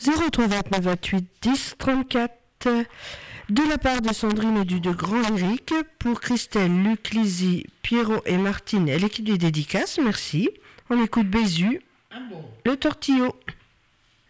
03 29 28 10 34 de la part de Sandrine et du de Grand Eric pour Christelle, Luc, Lizzie, Pierrot et Martine et l'équipe des dédicaces. Merci. On écoute Bézu, le tortillot.